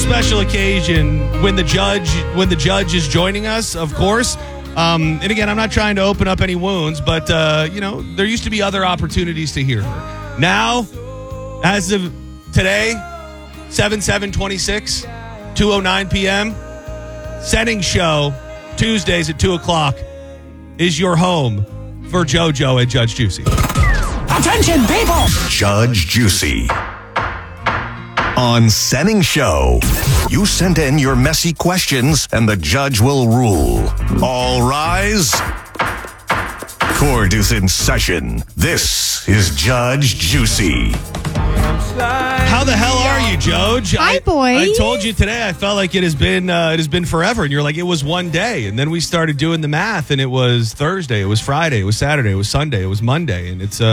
special occasion when the judge is joining us, of course. And again, I'm not trying to open up any wounds, but there used to be other opportunities to hear her. Now, as of today, 7/7/26, 2:09 p.m., Setting Show, Tuesdays at 2 o'clock, is your home for JoJo and Judge Juicy. Attention, people! Judge Juicy. On Setting Show, you send in your messy questions and the judge will rule. All rise. Court is in session. This is Judge Juicy. How the hell are you, Joj? Hi, boys. I told you today. I felt like it has been forever, and you're like, it was one day, and then we started doing the math, and it was Thursday, it was Friday, it was Saturday, it was Sunday, it was Monday, and it's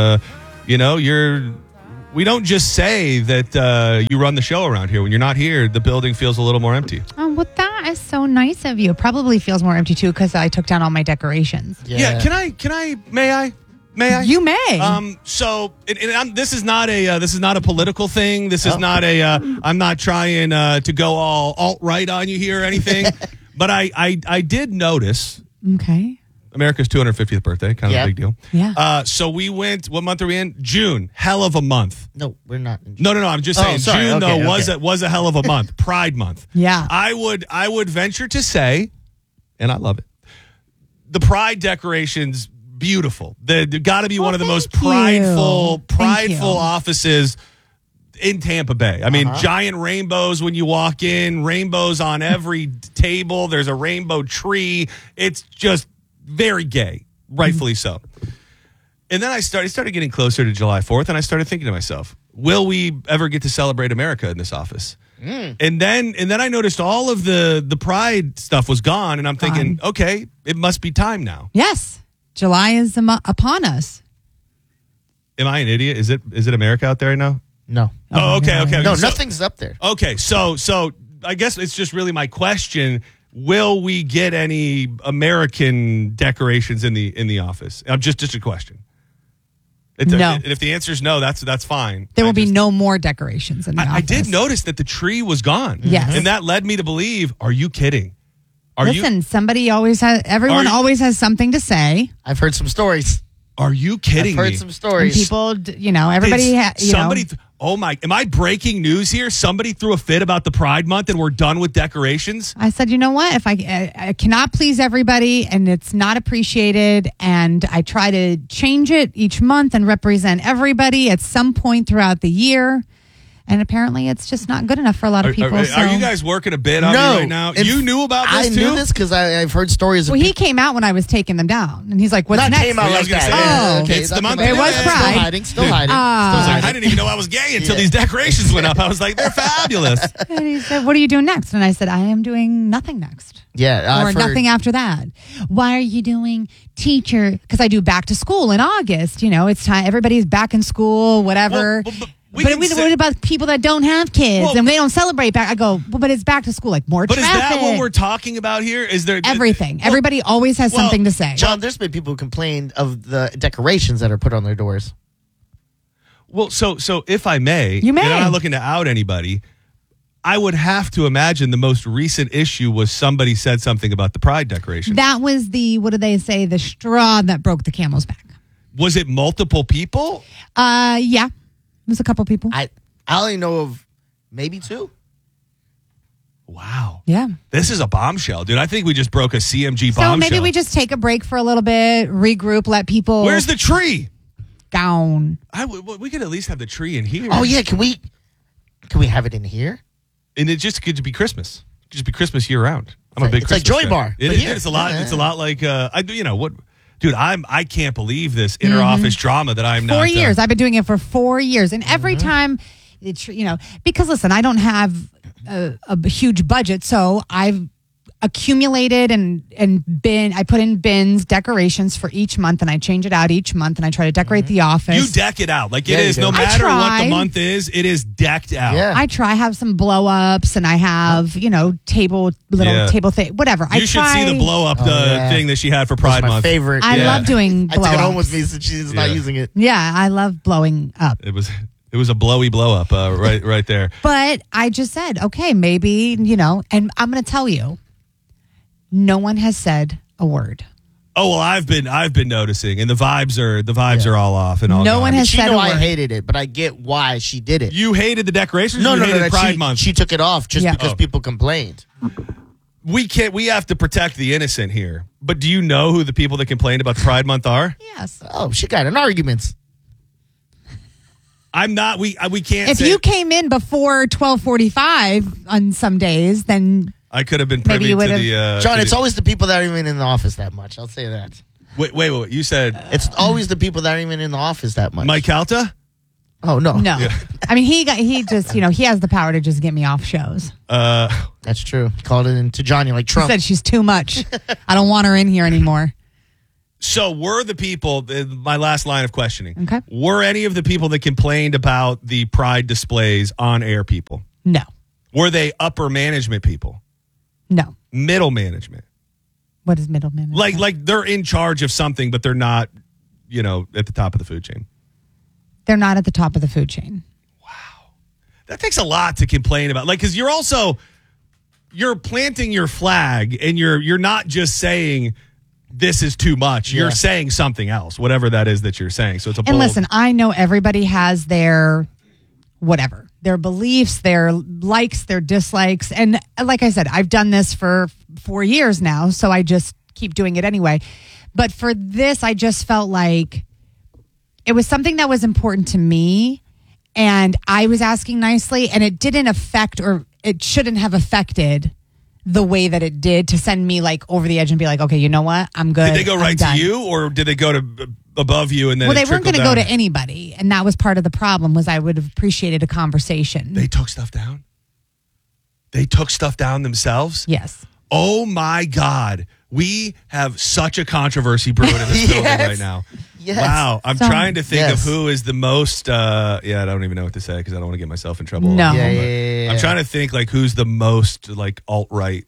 we don't just say that you run the show around here. When you're not here, the building feels a little more empty. Oh, well, that is so nice of you. Probably feels more empty too because I took down all my decorations. Yeah. May I? You may. So this is not a political thing. This is not I'm not trying to go all alt-right on you here or anything. But I did notice. Okay. America's 250th birthday, kind of a big deal. Yeah. So we went. What month are we in? June. Hell of a month. No, we're not. No. I'm just saying. Sorry. June Okay. was a hell of a month. Pride month. Yeah. I would venture to say, and I love it. The Pride decorations, beautiful. They've got to be one of the most prideful offices in Tampa Bay. I mean, giant rainbows when you walk in, rainbows on every table. There's a rainbow tree. It's just very gay, rightfully so. And then I started getting closer to July 4th, and I started thinking to myself, will we ever get to celebrate America in this office? And then I noticed all of the Pride stuff was gone, and I'm thinking, okay, it must be time now. Yes. July is upon us. Am I an idiot? Is it America out there right now? No. Oh, okay. No, So- nothing's up there. Okay, so I guess it's just really my question: will we get any American decorations in the office? Just a question. No. And if the answer is no, that's fine. There will be no more decorations in the office. I did notice that the tree was gone. Yes. And that led me to believe, are you kidding? Listen, everyone always has something to say. I've heard some stories. Are you kidding I've heard me? some And stories. people, everybody, Oh my, am I breaking news here? Somebody threw a fit about the Pride Month and we're done with decorations? I said, you know what? If I cannot please everybody and it's not appreciated, and I try to change it each month and represent everybody at some point throughout the year. And apparently it's just not good enough for a lot of people. Are you guys working a bit on me right now? You knew about this too? I knew this because I've heard stories of Well, he came out when I was taking them down. And he's like, what's Not next? came out like that. Okay, it's the month. It was Pride. Still hiding. I didn't even know I was gay until these decorations went up. I was like, they're fabulous. And he said, what are you doing next? And I said, I am doing nothing next. Yeah. Or nothing after that. Why are you doing teacher? Because I do back to school in August. It's time. Everybody's back in school, whatever. What about people that don't have kids and they don't celebrate back? I go, but it's back to school, like more traffic. But is that what we're talking about here? Is there everything? Everybody always has something to say. John, there's been people who complained of the decorations that are put on their doors. Well, so if I may, you may. And I'm not looking to out anybody. I would have to imagine the most recent issue was somebody said something about the Pride decoration. That was the straw that broke the camel's back. Was it multiple people? Yeah. It was a couple people. I only know of maybe two. Wow. Yeah. This is a bombshell, dude. I think we just broke a CMG bombshell. So maybe we just take a break for a little bit, regroup, let people. Where's the tree? Down. We could at least have the tree in here. Oh yeah, can we have it in here? And it just could be Christmas. It could just be Christmas year round. I'm a big It's Christmas like Joy guy. Bar. It's a lot. It's a lot like what. Dude, I can't believe this inter-office drama that I'm not. 4 years. I've been doing it for 4 years. And every time, because listen, I don't have a huge budget. So I've accumulated and I put in bins, decorations for each month, and I change it out each month, and I try to decorate the office. You deck it out. Like it is. No matter what the month is, it is decked out. Yeah. I try have some blow ups, and I have table thing, whatever. You should see the blow up thing that she had for Pride my Month. favorite. I love doing blow I took it home ups. with me since she's not using it. Yeah, I love blowing up. It was It was a blowy blow up right there. But I just said, okay, maybe, and I'm going to tell you, no one has said a word. Oh, well, I've been noticing, and the vibes are all off and all. No one has She said know a I word. hated it, but I get why she did it. You hated the decorations? No, you no, hated no. Pride Month. She took it off just Yeah. because people complained. We have to protect the innocent here. But do you know who the people that complained about the Pride Month are? Yes. Oh, she got in arguments. I'm not. We can't. If say, you came in before 12:45 on some days, then I could have been Maybe privy you to would've- the. John, to it's the- always the people that aren't even in the office that much. I'll say that. wait. You said It's always the people that aren't even in the office that much. Mike Calta? Oh, no. no. I mean, he just, he has the power to just get me off shows. That's true. He called it into Johnny like He Trump. said she's too much. I don't want her in here anymore. So were the people, my last line of questioning, Okay. were any of the people that complained about the Pride displays on air people? No. Were they upper management people? No. Middle management? What is middleman? Like they're in charge of something, but they're not, at the top of the food chain. They're not at the top of the food chain. That takes a lot to complain about. Like, because you're planting your flag and you're not just saying this is too much. You're saying something else, whatever that is that you're saying. So it's a bold. And listen, I know everybody has their whatever, their beliefs, their likes, their dislikes. And like I said, I've done this for 4 years now, so I just keep doing it anyway. But for this, I just felt like it was something that was important to me. And I was asking nicely, and it didn't affect, or it shouldn't have affected the way that it did to send me like over the edge and be like, okay, you know what? I'm good. Did they go I'm right to done. you, or did they go to above you and then? Well, they it weren't going to trickled go down? to anybody, and that was part of the problem. Was I would have appreciated a conversation. They took stuff down. They took stuff down themselves. Yes. Oh my God, we have such a controversy brewing in this building right now. Yes. Wow, I'm So- trying to think Yes. of who is the most. I don't even know what to say because I don't want to get myself in trouble. No. Yeah. I'm trying to think like who's the most like alt right,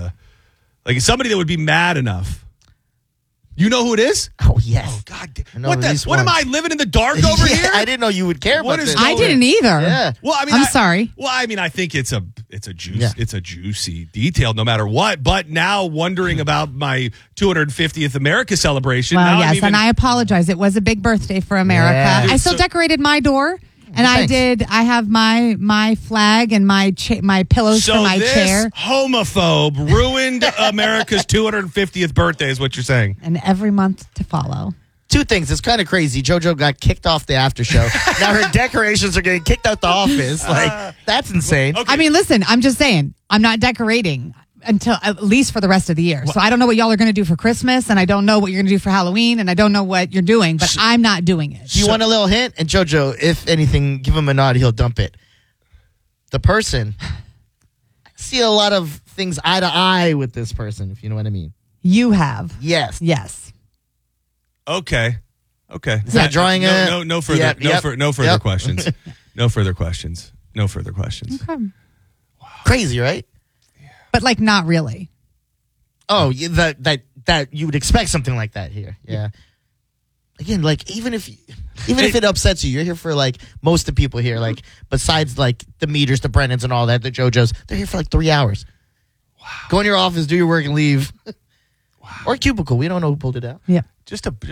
like somebody that would be mad enough. You know who it is? Oh, yes. Oh God! I know What these am ones. I living in the dark over Yeah, here? I didn't know you would care What about is this. I didn't either. Yeah. Well, I mean, I'm sorry. Well, I mean, I think it's a juice. Yeah. It's a juicy detail, no matter what. But now, wondering about my 250th America celebration. Well, now yes, I'm even, and I apologize. It was a big birthday for America. Yeah. I still So- decorated my door, and thanks. I have my flag and my pillows so for my this chair. homophobe ruined America's 250th birthday. Is what you're saying? And every month to follow. Two things. It's kind of crazy. JoJo got kicked off the after show. Now her decorations are getting kicked out the office. Like, that's insane. Okay. I mean, listen, I'm just saying, I'm not decorating until at least for the rest of the year. So I don't know what y'all are going to do for Christmas, and I don't know what you're going to do for Halloween, and I don't know what you're doing, but I'm not doing it. Do you want a little hint? And JoJo, if anything, give him a nod. He'll dump it. The person. I see a lot of things eye to eye with this person, if you know what I mean. You have. Yes. Yes. Okay. Is that drawing no further Yep, yep, no further yep. questions. No further questions. No further questions. Crazy, right? But like, not really. Oh, that you would expect something like that here. Yeah. Again, like even if it upsets you, you're here for like most of the people here. Like besides like the Meters, the Brennans, and all that, the JoJos, they're here for like 3 hours. Wow. Go in your office, do your work, and leave. Wow. Or cubicle. We don't know who pulled it out. Yeah. Just a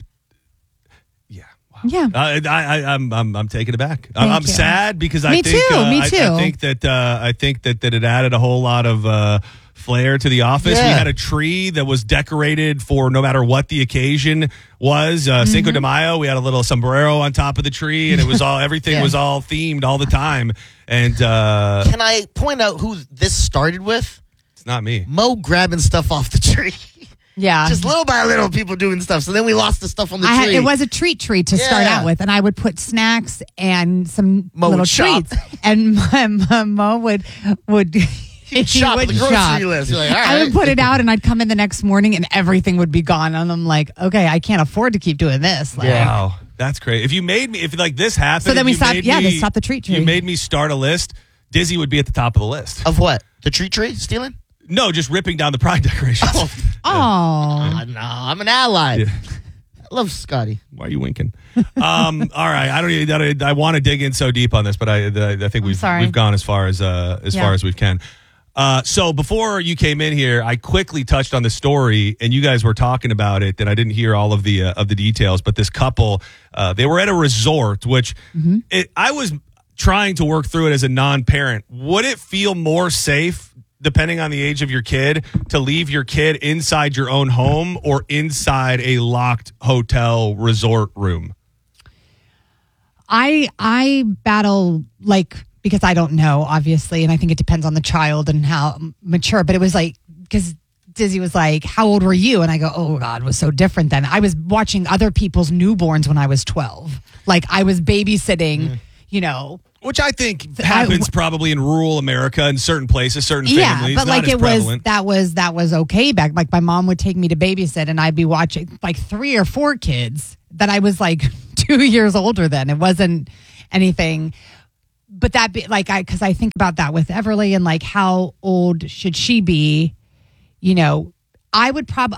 yeah. Wow. Yeah. I'm taken aback. Thank I'm you. sad because Me I think too, me too. I think that it added a whole lot of flair to the office. Yeah. We had a tree that was decorated for no matter what the occasion was. Cinco de Mayo, we had a little sombrero on top of the tree, and it was all everything Yeah. was all themed all the time. And Can I point out who this started with? it's not me. Mo grabbing stuff off the tree. Yeah. Just little by little, people doing stuff. So then we lost the stuff on the tree. It was a treat tree to start Yeah. out with, and I would put snacks and some Mo little would shop. treats, and Mo would he shop would the grocery shop. list. You're like, all I would right. put it out, and I'd come in the next morning, and everything would be gone, and I'm like, okay, I can't afford to keep doing this. Like, Yeah. Wow, that's great. If like this happened, So then if we you stopped- made yeah, me- they stopped the treat tree. You made me start a list. Dizzy would be at the top of the list. Of what? The tree? Stealing? No, just ripping down the pride decorations. Oh, No, I'm an ally. Yeah. I love Scotty. Why are you winking? All right, I want to dig in so deep on this, but I think we've gone as far as far as we can. So before you came in here, I quickly touched on the story, and you guys were talking about it, and I didn't hear all of the details. But this couple, they were at a resort, which I was trying to work through it as a non-parent. Would it feel more safe, depending on the age of your kid, to leave your kid inside your own home or inside a locked hotel resort room? I battle, like, because I don't know, obviously, and I think it depends on the child and how mature, but it was like, because Dizzy was like, how old were you? And I go, oh God, it was so different then. I was watching other people's newborns when I was 12. Like, I was babysitting, Which I think happens probably in rural America in certain places, certain families. But not like as it prevalent. that was okay back. Like my mom would take me to babysit, and I'd be watching like 3 or 4 kids that I was like 2 years older than. It wasn't anything, but that be like because I think about that with Everly and like how old should she be? I would probably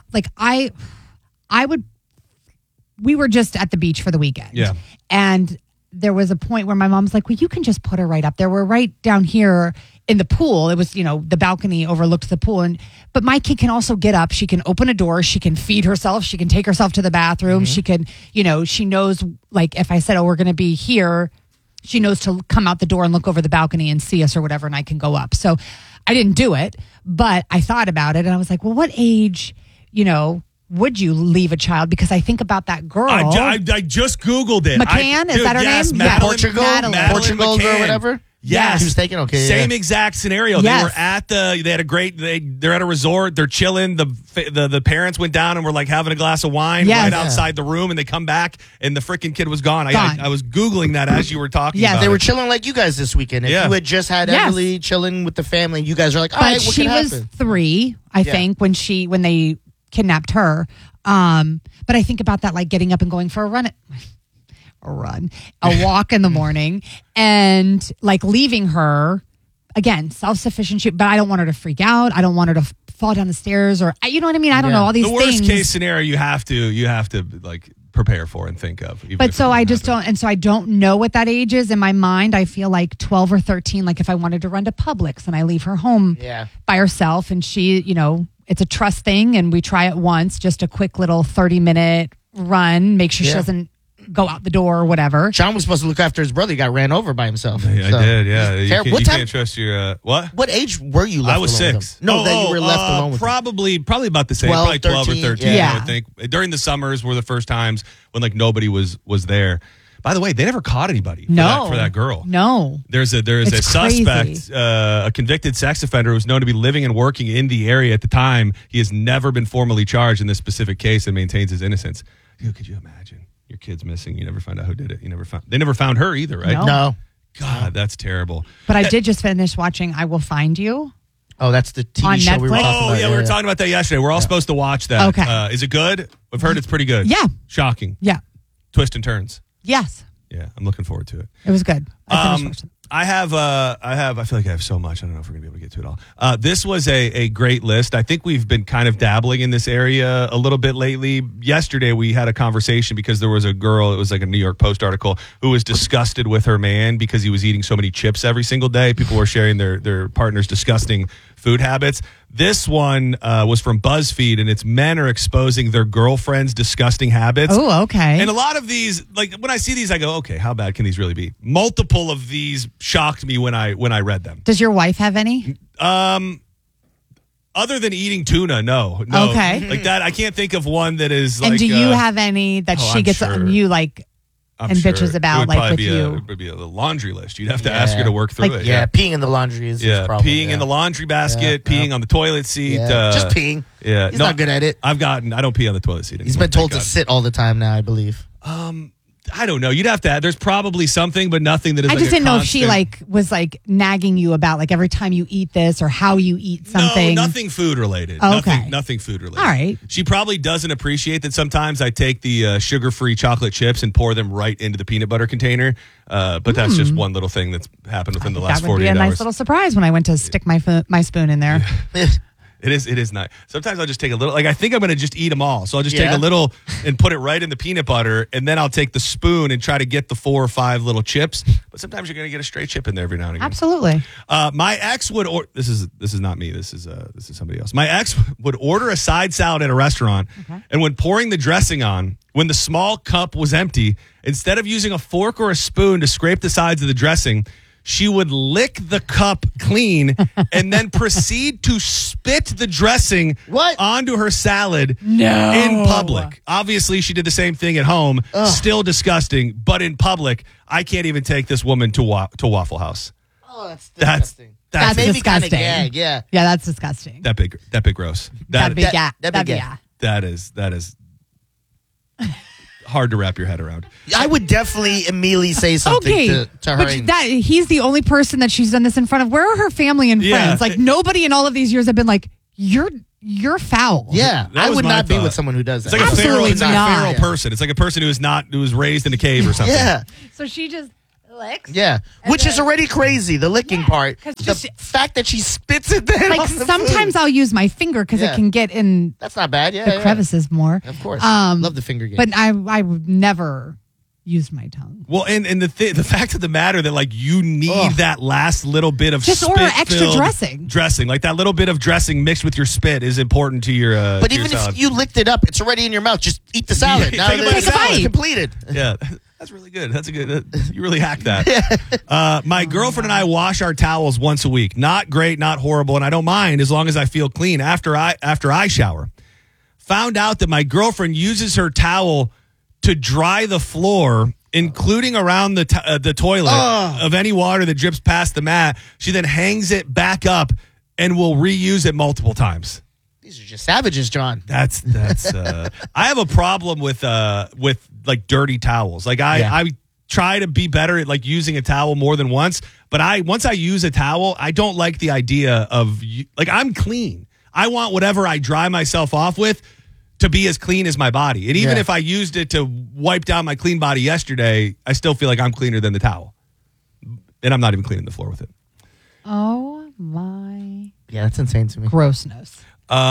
we were just at the beach for the weekend, and there was a point where my mom's like, well, you can just put her right up there. We're right down here in the pool. It was, the balcony overlooked the pool. But my kid can also get up. She can open a door. She can feed herself. She can take herself to the bathroom. She can, she knows, like, if I said, oh, we're going to be here, she knows to come out the door and look over the balcony and see us or whatever, and I can go up. So I didn't do it, but I thought about it, and I was like, well, what age, would you leave a child? Because I think about that girl. I just Googled it. McCann, is that her name? Madeline, Portugal McCann. or whatever. Yes, she was taken. Okay, same exact scenario. Yes. They were at they're at a resort. They're chilling. The parents went down and were like having a glass of wine right outside the room, and they come back and the freaking kid was gone. I was Googling that as you were talking. Yeah, about they were it. chilling like you guys this weekend. If you had just had Emily chilling with the family, you guys are like, all right, what she could was happen? 3, I think, when they kidnapped her. But I think about that, like getting up and going for a walk in the morning, and like leaving her, again, self-sufficient, but I don't want her to freak out. I don't want her to fall down the stairs, or you know what I mean? I don't know, all these the things. worst case scenario you have to like prepare for and think of. But so I just don't, and so I don't know what that age is in my mind. I feel like 12 or 13, like if I wanted to run to Publix and I leave her home by herself, and she, it's a trust thing, and we try it once, just a quick little 30-minute run, make sure she doesn't go out the door or whatever. John was supposed to look after his brother. He got ran over by himself. I did, yeah. You can't trust your, what? What age were you left I was alone 6. With him? No, that you were left alone with him. Probably about the same. 12, probably 12 or 13, yeah. I would think. During the summers were the first times when like nobody was there. By the way, they never caught anybody for that girl. No. There is a suspect, a convicted sex offender who's known to be living and working in the area at the time. He has never been formally charged in this specific case and maintains his innocence. Dude, could you imagine? Your kid's missing. You never find out who did it. They never found her either, right? No. God, that's terrible. But I did just finish watching I Will Find You. Oh, that's the TV On show we were Netflix? talking about. We were talking about that yesterday. We're all supposed to watch that. Okay. Is it good? I've heard it's pretty good. Yeah. Shocking. Yeah. Twist and turns. Yes. Yeah, I'm looking forward to it. It was good. I finished watching. I feel like I have so much. I don't know if we're going to be able to get to it all. This was a great list. I think we've been kind of dabbling in this area a little bit lately. Yesterday, we had a conversation because there was a girl, it was like a New York Post article, who was disgusted with her man because he was eating so many chips every single day. People were sharing their partner's disgusting food habits. This one was from BuzzFeed, and it's men are exposing their girlfriend's disgusting habits. Oh, okay. And a lot of these, like when I see these, I go, okay, how bad can these really be? Multiple of these shocked me when I read them. Does your wife have any? Other than eating tuna, no. Okay. Like that, I can't think of one that is like. And do you have any that she I'm gets sure. on you, like, I'm and sure. bitches about, It would like, probably with you? It would be a laundry list. You'd have to ask her to work through Like- it. Yeah, peeing in the laundry is his problem. peeing in the laundry basket, peeing on the toilet seat. Just peeing. Yeah, He's not good at it. I don't pee on the toilet seat anymore. He's been told thank to God. sit all the time now, I believe. I don't know. You'd have to. There's probably something, but nothing that is. I like just a didn't know if she constant- like was like nagging you about like every time you eat this or how you eat something. No, nothing food related. Okay. Nothing food related. All right. She probably doesn't appreciate that sometimes I take the sugar-free chocolate chips and pour them right into the peanut butter container. But that's just one little thing that's happened within the last That would be 48 a hours. nice little surprise when I went to stick my spoon in there. It is nice. Sometimes I'll just take a little. Like I think I'm going to just eat them all, so I'll just take Yeah. a little and put it right in the peanut butter, and then I'll take the spoon and try to get the 4 or 5 little chips. But sometimes you're going to get a straight chip in there every now and again. Absolutely. My ex would this is not me. This is somebody else. My ex would order a side salad at a restaurant, and when pouring the dressing on, when the small cup was empty, instead of using a fork or a spoon to scrape the sides of the dressing, she would lick the cup clean and then proceed to spit the dressing onto her salad in public. Obviously, she did the same thing at home. Still disgusting, but in public, I can't even take this woman to Waffle House. Oh, that's disgusting. That's maybe kind disgusting. of gag, yeah. Yeah, that's disgusting. That big gross. That'd be that big gag. That is hard to wrap your head around. I would definitely immediately say something to her. But he's the only person that she's done this in front of. Where are her family and friends? Like nobody in all of these years have been like, you're foul. Yeah, That I was would my not be thought. with someone who does that. It's like a feral. Absolutely It's like a not. feral person. It's like a person who was raised in a cave or something. Yeah, So she just licks. yeah. Which is already crazy, the licking part. 'cause The just- fact that she spits it there. Like on the sometimes food. I'll use my finger because Yeah. it can get in That's not bad, yeah. the crevices more. Of course. Love the finger game. But I would never use my tongue. Well, and the fact of the matter that like you need that last little bit of Just order extra spit-filled dressing. dressing, like that little bit of dressing mixed with your spit is important to your. But to your even salad. if you licked it up, it's already in your mouth. Just eat the salad. Yeah, Now take a that bite it's of salad. completed. Yeah, that's really good. That's a good. You really hacked that. My girlfriend and I wash our towels once a week. Not great, not horrible, and I don't mind as long as I feel clean after I shower. Found out that my girlfriend uses her towel to dry the floor, including around the toilet of any water that drips past the mat. She then hangs it back up and will reuse it multiple times. These are just savages, John. That's I have a problem with like dirty towels. Like I try to be better at like using a towel more than once, but once I use a towel, I don't like the idea of like I'm clean. I want whatever I dry myself off with to be as clean as my body. And even if I used it to wipe down my clean body yesterday, I still feel like I'm cleaner than the towel. And I'm not even cleaning the floor with it. Oh my Yeah, that's insane to me. grossness.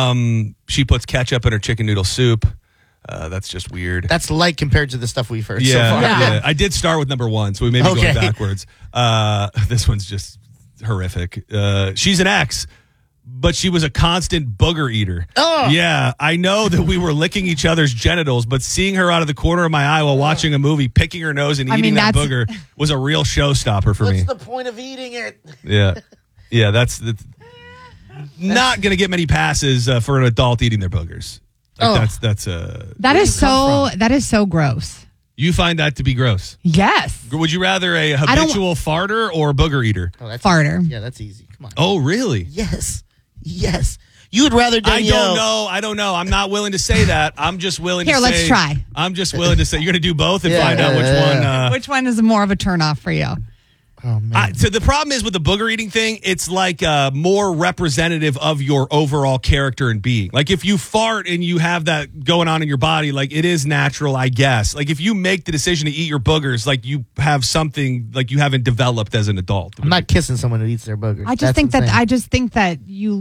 She puts ketchup in her chicken noodle soup. That's just weird. That's light compared to the stuff we've heard so Yeah, far. Yeah. I did start with number 1, so we may be Okay. going backwards. This one's just horrific. She's an ex, but she was a constant booger eater. Oh. Yeah, I know that we were licking each other's genitals, but seeing her out of the corner of my eye while watching a movie, picking her nose and I eating mean, that that's- booger was a real showstopper for me. What's the point of eating it? Yeah, that's not going to get many passes for an adult eating their boogers. Like, that's That is so gross. you find that to be gross. Yes. Would you rather a don't- habitual farter or booger eater? Oh, that's Farter. Yeah, that's easy. Come on. Oh, really? Yes. Yes. You would rather Danielle. I don't know. I'm not willing to say that. I'm just willing Here, to let's say. try. I'm just willing to say you're going to do both and Yeah, find out which yeah. one. Which one is more of a turnoff for you? Oh, man. So the problem is with the booger eating thing, it's like more representative of your overall character and being. Like if you fart and you have that going on in your body, like it is natural, I guess. Like if you make the decision to eat your boogers, like you have something like you haven't developed as an adult. I'm not kissing someone who eats their boogers. I just That's think insane. that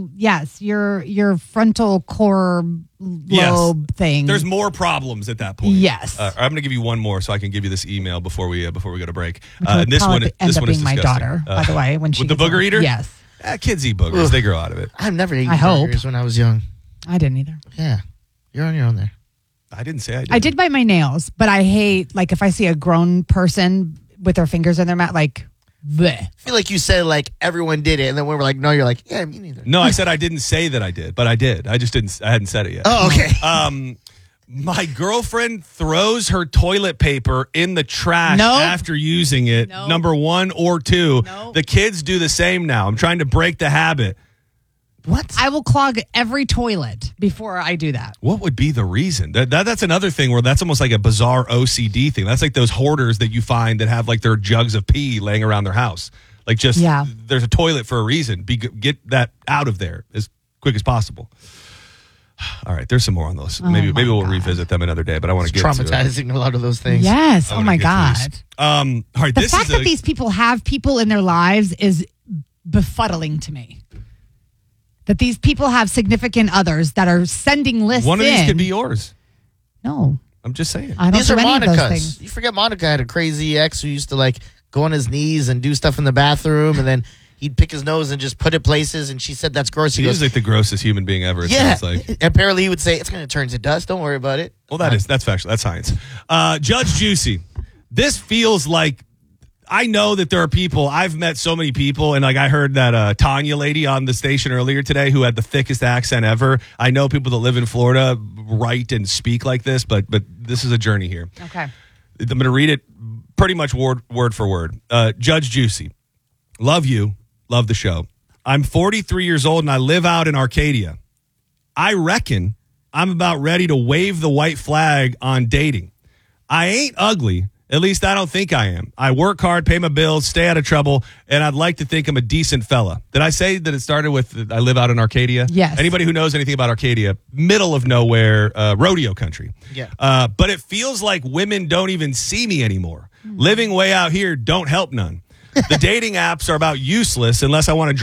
your frontal core lobe thing. There's more problems at that point. Yes. I'm going to give you one more so I can give you this email before we go to break. Which And would this probably one, end this up one is being my disgusting. daughter, by the way, when she with the gets booger older. eater. Yes, Kids eat boogers; they grow out of it. I've never eaten I hope. burgers when I was young. I didn't either. Yeah. You're on your own there. I didn't say I did. I did bite my nails, but I hate like if I see a grown person with their fingers in their mouth, like, bleh. I feel like you said like everyone did it, and then we were like, no, you're like, yeah, me neither. No, I said I didn't say that I did, but I did. I just didn't. I hadn't said it yet. Oh, okay. My girlfriend throws her toilet paper in the trash Nope. after using it. Nope. Number 1 or 2. Nope. The kids do the same now. I'm trying to break the habit. What? I will clog every toilet before I do that. What would be the reason? That's another thing where that's almost like a bizarre OCD thing. That's like those hoarders that you find that have like their jugs of pee laying around their house. Like just Yeah. there's a toilet for a reason. Get that out of there as quick as possible. All right, there's some more on those. Maybe we'll revisit them another day. But I want to It's get to it. traumatizing, a lot of those things. Yes. I Oh wanna my get to God. these. All right, The this fact is that these people have people in their lives is befuddling to me. that these people have significant others that are sending lists One of in. these could be yours. No, I'm just saying. I don't These do are any of those Monica's. things. You forget Monica had a crazy ex who used to like go on his knees and do stuff in the bathroom, and then he'd pick his nose and just put it places. And she said that's gross. He He goes, was like the grossest human being ever. It yeah. sounds like. Apparently, he would say it's going to turn to dust. Don't worry about it. Well, that's factual. That's science. Judge Juicy. This feels like, I know that there are people, I've met so many people, and like I heard that Tanya lady on the station earlier today who had the thickest accent ever. I know people that live in Florida write and speak like this, but this is a journey here. Okay. I'm going to read it pretty much word for word. Judge Juicy. Love you. Love the show. I'm 43 years old and I live out in Arcadia. I reckon I'm about ready to wave the white flag on dating. I ain't ugly. At least I don't think I am. I work hard, pay my bills, stay out of trouble, and I'd like to think I'm a decent fella. Did I say that it started with I live out in Arcadia? Yes. Anybody who knows anything about Arcadia, middle of nowhere, rodeo country. Yeah. But it feels like women don't even see me anymore. Living way out here don't help none. The dating apps are about useless unless I want to